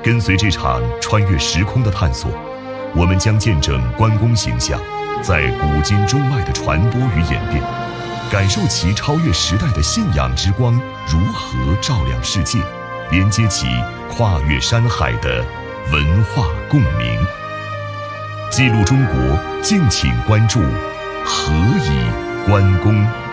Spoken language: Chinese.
跟随这场穿越时空的探索，我们将见证关公形象在古今中外的传播与演变，感受其超越时代的信仰之光如何照亮世界，连接起跨越山海的文化共鸣。记录中国，敬请关注何以关公。